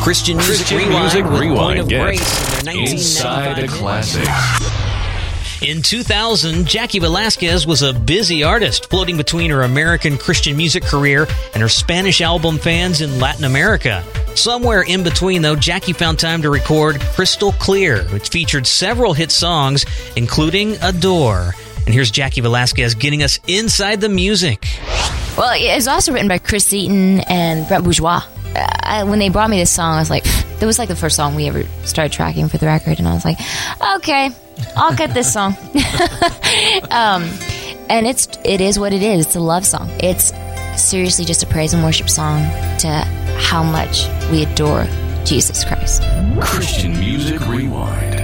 Christian Music Rewind, Point of Grace in their Inside the 1995 Classics. In 2000, Jackie Velasquez was a busy artist, floating between her American Christian music career and her Spanish album fans in Latin America. Somewhere in between, though, Jackie found time to record Crystal Clear, which featured several hit songs, including Adore. And here's Jackie Velasquez getting us inside the music. Well, it was also written by Chris Eaton and Brent Bourgeois. When they brought me this song, I was like, that was like the first song we ever started tracking for the record, and I was like, okay, I'll get this song. And it is what it is. It's a love song. It's seriously just a praise and worship song to how much we adore Jesus Christ. Christian Music Rewind.